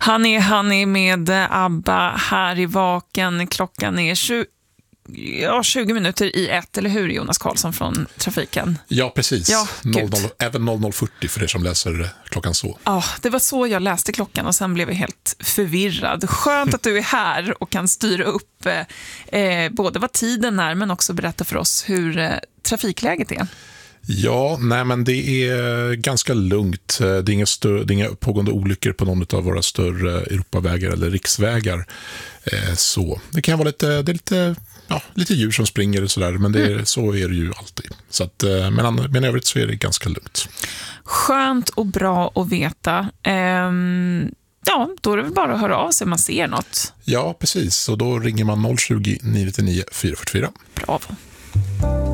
Honey med ABBA här i Vaken. Klockan är 20 minuter i 1, eller hur, Jonas Karlsson från Trafiken? Ja, precis. Ja, även 00:40 för er som läser klockan så. Ja, det var så jag läste klockan och sen blev jag helt förvirrad. Skönt att du är här och kan styra upp både vad tiden är men också berätta för oss hur trafikläget är. Ja, nej, men det är ganska lugnt. Det är inga pågående olyckor på någon av våra större Europavägar eller riksvägar. Så det kan vara lite djur som springer och sådär, men så är det ju alltid. Så att, men övrigt så är det ganska lugnt. Skönt och bra att veta. Ja, då är det väl bara att höra av sig om man ser något. Ja, precis. Och då ringer man 020 999 444. Bravo.